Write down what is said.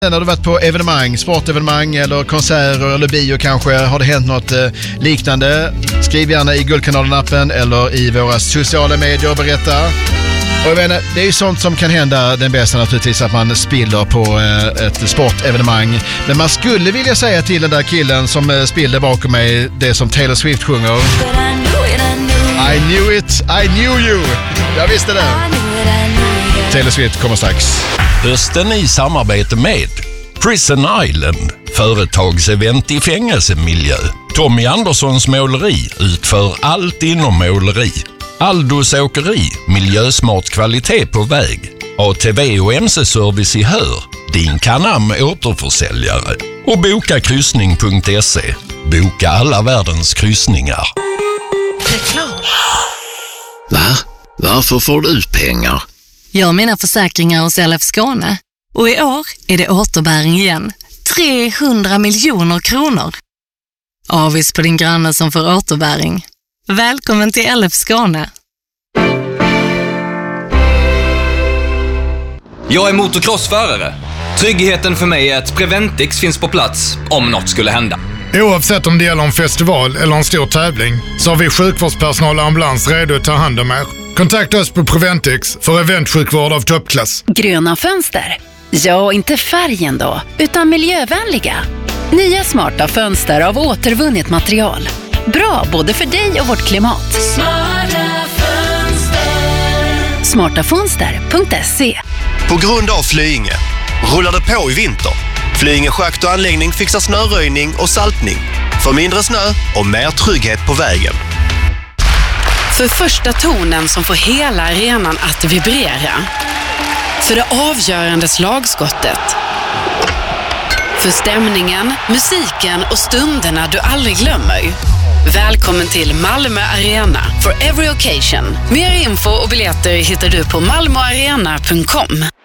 När du varit på evenemang, sportevenemang eller konserter eller bio kanske, har det hänt något liknande? Skriv gärna i Guldkanalen-appen eller i våra sociala medier och berätta. Och jag menar, det är ju sånt som kan hända den bästa naturligtvis, att man spiller på ett sportevenemang. Men man skulle vilja säga till den där killen som spillde bakom mig det som Taylor Swift sjunger. I knew it, I knew you. Jag visste det. Taylor Swift kommer strax. Hösten i samarbete med Prison Island, företagsevent i fängelsemiljö. Tommy Anderssons måleri utför allt inom måleri. Aldos åkeri, miljösmart kvalitet på väg. ATV och MC-service i Hör, din Canam återförsäljare. Och bokakryssning.se, boka alla världens kryssningar. Va? Varför får du pengar? Jag har mina försäkringar hos LF Skåne. Och i år är det återbäring igen. 300 miljoner kronor. Avis på din granne som får återbäring. Välkommen till LF Skåne. Jag är motocrossförare. Tryggheten för mig är att Preventix finns på plats om något skulle hända. Oavsett om det gäller en festival eller en stor tävling så har vi sjukvårdspersonal och ambulans redo att ta hand om er. Kontakta oss på Preventix för eventsjukvård av toppklass. Gröna fönster? Ja, inte färgen då, utan miljövänliga. Nya smarta fönster av återvunnet material. Bra både för dig och vårt klimat. Smarta fönster. Smartafönster.se. På grund av Flyinge rullar det på i vinter. Flyinge schakt och anläggning fixar snöröjning och saltning. För mindre snö och mer trygghet på vägen. För första tonen som får hela arenan att vibrera. För det avgörande slagskottet. För stämningen, musiken och stunderna du aldrig glömmer. Välkommen till Malmö Arena for every occasion. Mer info och biljetter hittar du på malmoarena.com.